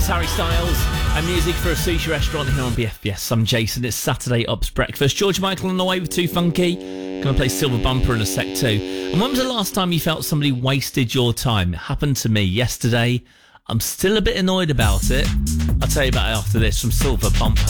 Harry Styles and music for a sushi restaurant here on BFBS. I'm Jason. It's Saturday Ups Breakfast. George Michael on the way with Too Funky. Gonna play Silver Bumper in a sec too. And when was the last time you felt somebody wasted your time? It happened to me yesterday. I'm still a bit annoyed about it. I'll tell you about it after this from Silver Bumper.